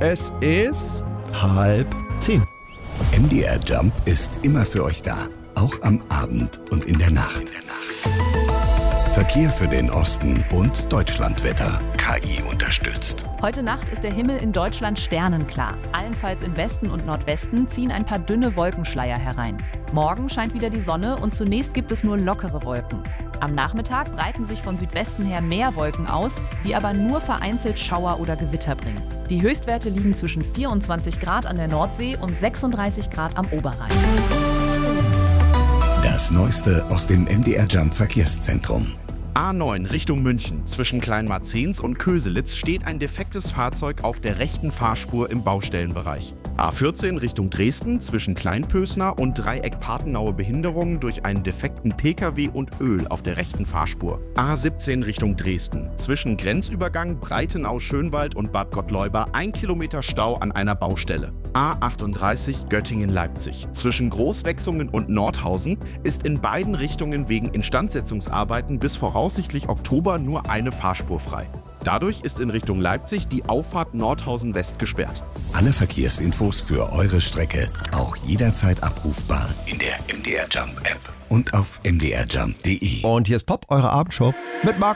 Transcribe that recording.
Es ist 9:30. MDR Jump ist immer für euch da, auch am Abend und in der Nacht. Verkehr für den Osten und Deutschlandwetter. KI unterstützt. Heute Nacht ist der Himmel in Deutschland sternenklar. Allenfalls im Westen und Nordwesten ziehen ein paar dünne Wolkenschleier herein. Morgen scheint wieder die Sonne und zunächst gibt es nur lockere Wolken. Am Nachmittag breiten sich von Südwesten her mehr Wolken aus, die aber nur vereinzelt Schauer oder Gewitter bringen. Die Höchstwerte liegen zwischen 24 Grad an der Nordsee und 36 Grad am Oberrhein. Das Neueste aus dem MDR Jump Verkehrszentrum. A9 Richtung München. Zwischen Kleinmarzens und Köselitz steht ein defektes Fahrzeug auf der rechten Fahrspur im Baustellenbereich. A14 Richtung Dresden. Zwischen Kleinpösner und Dreieck Pathenaue Behinderungen durch einen defekten Pkw und Öl auf der rechten Fahrspur. A17 Richtung Dresden. Zwischen Grenzübergang Breitenau-Schönwald und Bad Gottleuba 1 Kilometer Stau an einer Baustelle. A38 Göttingen-Leipzig. Zwischen Großwechsungen und Nordhausen ist in beiden Richtungen wegen Instandsetzungsarbeiten bis voraussichtlich Oktober nur eine Fahrspur frei. Dadurch ist in Richtung Leipzig die Auffahrt Nordhausen West gesperrt. Alle Verkehrsinfos für eure Strecke auch jederzeit abrufbar in der MDR Jump App und auf mdrjump.de. Und hier ist Pop, eure Abendshow mit Marc.